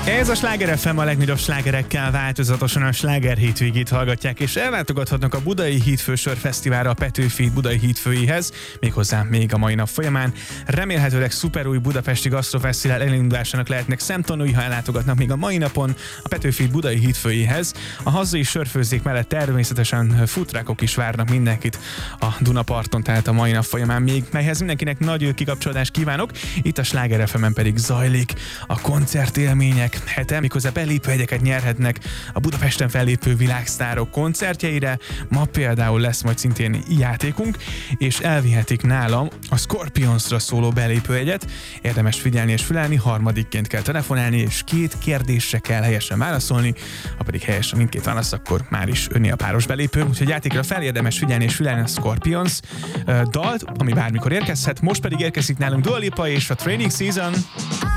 Ez a Sláger FM, a legnagyobb slágerekkel változatosan a Sláger hétvégét hallgatják, és ellátogathatnak a Budai Hídfő Fesztiválra a Petőfi Budai Hídfőihez, méghozzá még a mai nap folyamán. Remélhetőleg szuperúj budapesti gasztrofesztivál elindulásának lehetnek szemtanúi, ha ellátogatnak még a mai napon a Petőfi Budai Hídfőihez. A hazai sörfőzdék mellett természetesen futrákok is várnak mindenkit a Dunaparton, tehát a mai nap folyamán még, melyhez mindenkinek nagy kikapcsolódást kívánok. Itt a Sláger FM-en pedig zajlik a koncertélmények hete, miközben belépőjegyeket nyerhetnek a Budapesten fellépő világsztárok koncertjeire. Ma például lesz majd szintén játékunk, és elvihetik nálam a Scorpionsra szóló belépőjegyet. Érdemes figyelni és fülelni, harmadikként kell telefonálni, és 2 kérdésre kell helyesen válaszolni. Ha pedig helyesen mindkét válasz, akkor már is önné a páros belépő. Úgyhogy játékra fel érdemes figyelni és fülelni a Scorpions dalt, ami bármikor érkezhet. Most pedig érkezik nálunk Dua Lipa és a Training Season.